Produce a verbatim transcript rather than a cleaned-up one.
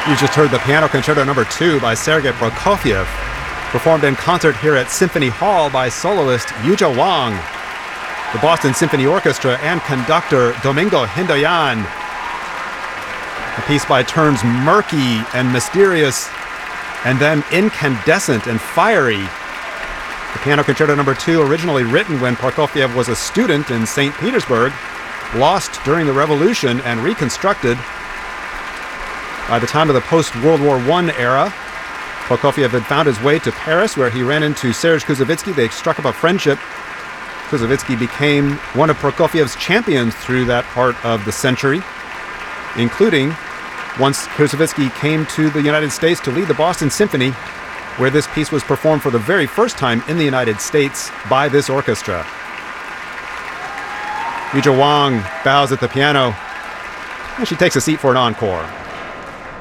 You just heard the Piano Concerto Number two by Sergei Prokofiev, performed in concert here at Symphony Hall by soloist Yuja Wang. The Boston Symphony Orchestra and conductor Domingo Hindoyan. A piece by turns murky and mysterious, and then incandescent and fiery. The Piano Concerto Number two, originally written when Prokofiev was a student in Saint Petersburg, lost during the Revolution and reconstructed. By the time of the post-World War One era, Prokofiev had found his way to Paris, where he ran into Serge Koussevitzky. They struck up a friendship. Koussevitzky became one of Prokofiev's champions through that part of the century, including once Koussevitzky came to the United States to lead the Boston Symphony, where this piece was performed for the very first time in the United States by this orchestra. Yuja Wang bows at the piano, and she takes a seat for an encore.